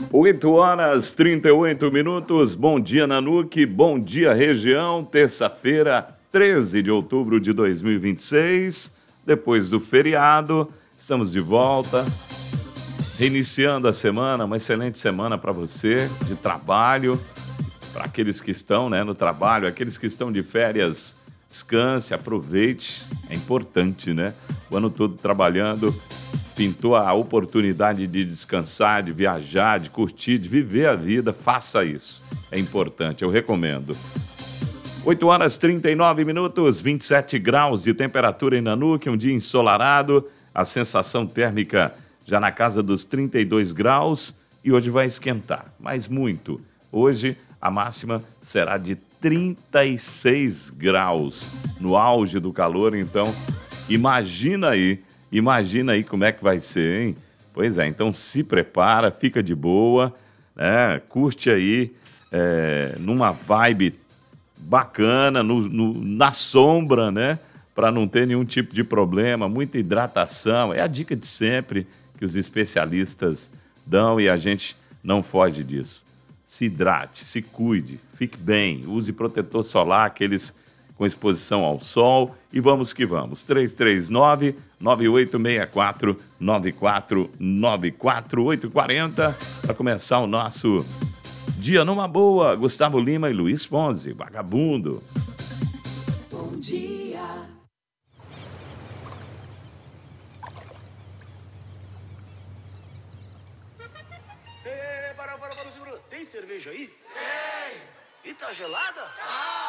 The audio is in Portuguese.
8h38. Bom dia, Nanuque. Bom dia, região. Terça-feira, 13 de outubro de 2026. Depois do feriado, estamos de volta. Reiniciando a semana, uma excelente semana para você, de trabalho. Para aqueles que estão, no trabalho, aqueles que estão de férias, descanse, aproveite. É importante, né? O ano todo trabalhando. Pintou a oportunidade de descansar, de viajar, de curtir, de viver a vida, faça isso. É importante, eu recomendo. 8h39, 27 graus de temperatura em Nanuque, um dia ensolarado, a sensação térmica já na casa dos 32 graus e hoje vai esquentar, mas muito. Hoje a máxima será de 36 graus, no auge do calor, então imagina aí como é que vai ser, hein? Pois é, então se prepara, fica de boa, né? Curte aí, numa vibe bacana, na sombra, né? Para não ter nenhum tipo de problema, muita hidratação. É a dica de sempre que os especialistas dão e a gente não foge disso. Se hidrate, se cuide, fique bem, use protetor solar, aqueles com exposição ao sol, e vamos que vamos. 339-9864-9494, 8h40, para começar o nosso Dia Numa Boa. Gustavo Lima e Luiz Ponzi, Vagabundo. Bom dia. Para, segura. Tem cerveja aí? Tem. E tá gelada?